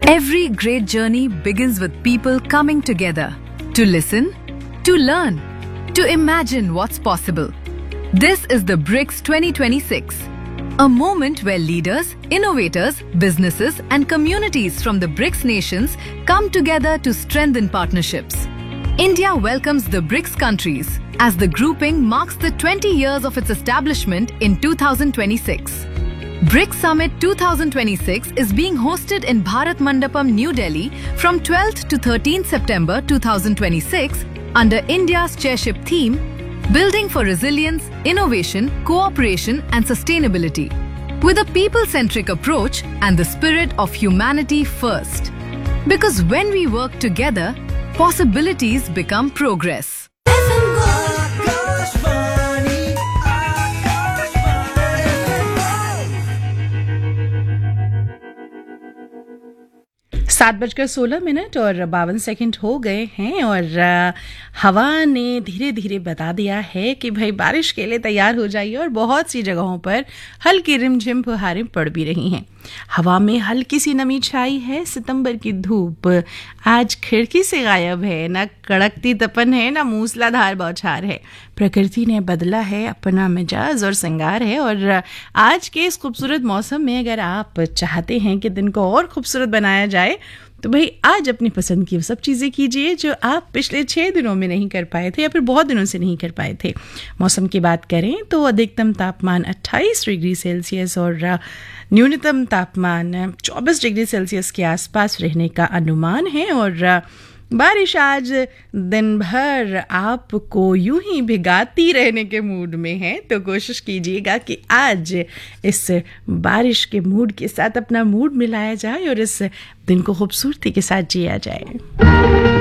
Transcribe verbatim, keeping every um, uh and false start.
Every great journey begins with people coming together to listen, to learn, to imagine what's possible. This is the BRICS twenty twenty-six, a moment where leaders, innovators, businesses and communities from the BRICS nations come together to strengthen partnerships. India welcomes the BRICS countries as the grouping marks the twenty years of its establishment in two thousand twenty-six. BRICS Summit twenty twenty-six is being hosted in Bharat Mandapam, New Delhi from twelfth to thirteenth September two thousand twenty-six under India's chairship theme, Building for Resilience, Innovation, Cooperation and Sustainability, with a people-centric approach and the spirit of humanity first. Because when we work together, possibilities become progress. सात बजकर सोलह minute और बावन second हो गए हैं और आ, हवा ने धीरे धीरे बता दिया है कि भाई बारिश के लिए तैयार हो जाइए और बहुत सी जगहों पर हल्की रिमझिम फुहारें पड़ भी रही हैं। हवा में हल्की सी नमी छाई है। सितंबर की धूप आज खिड़की से गायब है, ना कड़कती तपन है, ना मूसलाधार बौछार है। प्रकृति ने बदला है अपना मिजाज और श्रृंगार है। और आज के इस खूबसूरत मौसम में अगर आप चाहते हैं कि दिन को और खूबसूरत बनाया जाए तो भाई आज अपनी पसंद की वो सब चीज़ें कीजिए जो आप पिछले छः दिनों में नहीं कर पाए थे या फिर बहुत दिनों से नहीं कर पाए थे। मौसम की बात करें तो अधिकतम तापमान अट्ठाईस डिग्री सेल्सियस और न्यूनतम तापमान चौबीस डिग्री सेल्सियस के आसपास रहने का अनुमान है। और बारिश आज दिन भर आपको यूं ही भिगाती रहने के मूड में है, तो कोशिश कीजिएगा कि आज इस बारिश के मूड के साथ अपना मूड मिलाया जाए और इस दिन को खूबसूरती के साथ जिया जाए।